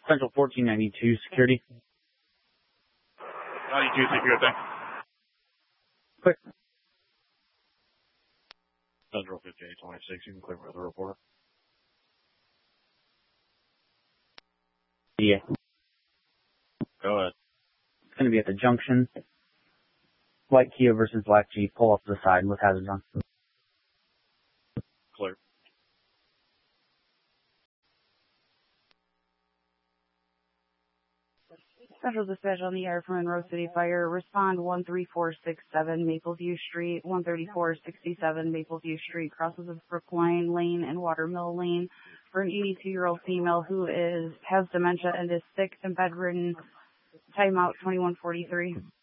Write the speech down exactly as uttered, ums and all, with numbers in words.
Central fourteen ninety-two, security. ninety-two, see if you're good thing. Quick. Central fifty-eight twenty-six, you can clear for the report. Yeah. Go ahead. It's going to be at the junction. White Kia versus black Jeep. Pull off to the side with hazards on. Clear. Central dispatch on the air from Monroe City Fire. Respond one three four six seven Mapleview Street, one thirty-four sixty-seven Mapleview Street, crosses of Brookline Lane and Watermill Lane for an eighty-two-year-old female who is has dementia and is sick and bedridden. Timeout twenty-one forty-three.